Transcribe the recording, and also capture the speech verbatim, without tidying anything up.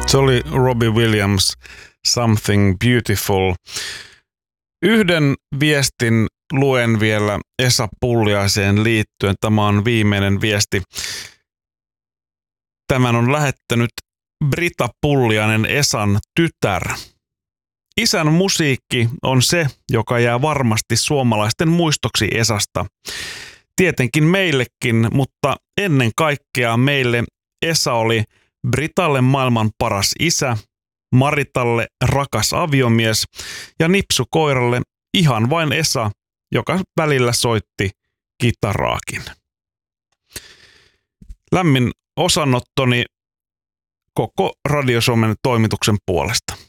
Se oli Robbie Williams, Something Beautiful. Yhden viestin luen vielä Esa Pulliaiseen liittyen. Tämä on viimeinen viesti. Tämän on lähettänyt Brita Pulliainen, Esan tytär. Isän musiikki on se, joka jää varmasti suomalaisten muistoksi Esasta. Tietenkin meillekin, mutta ennen kaikkea meille Esa oli Britalle maailman paras isä, Maritalle rakas aviomies ja Nipsukoiralle ihan vain Esa, joka välillä soitti kitaraakin. Lämmin osanottoni koko Radio Suomen toimituksen puolesta.